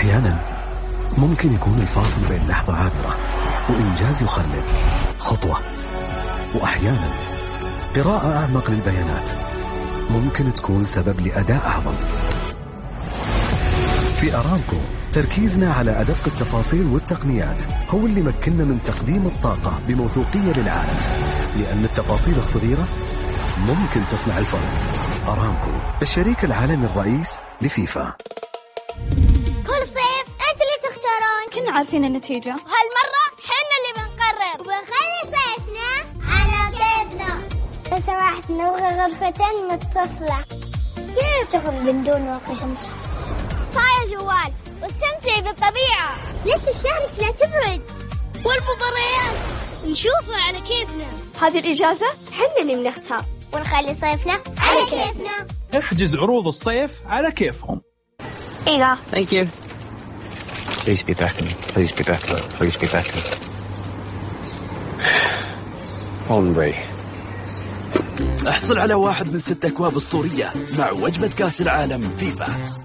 أحيانا ممكن يكون الفاصل بين لحظة عابرة وإنجاز يخلد خطوة، وأحيانا قراءة أعمق للبيانات ممكن تكون سبب لأداء أعظم. في أرامكو تركيزنا على أدق التفاصيل والتقنيات هو اللي مكننا من تقديم الطاقة بموثوقية للعالم، لأن التفاصيل الصغيرة ممكن تصنع الفرق. أرامكو، الشريك العالمي الرئيس لفيفا. كل صيف أنت اللي تختارون. كنا عارفين النتيجة، وهالمرة حنا اللي بنقرر وبنخلي صيفنا على كيفنا. لو سمحت نبغى غرفتين متصلة. كيف تاخذ من دون واقي شمس؟ طاير جوال واستمتعي بالطبيعة. ليش الشارع لا تبرد؟ والمباريات نشوفها على كيفنا. هذه الإجازة حنا اللي بنختار ونخلي صيفنا على كيفنا. احجز عروض الصيف على كيفهم. إيه. Thank you. Please be back to me. Please be back to me. Please be back to me. Hombre. احصل على 1 من 6 أكواب أسطورية مع وجبة كأس العالم فيفا.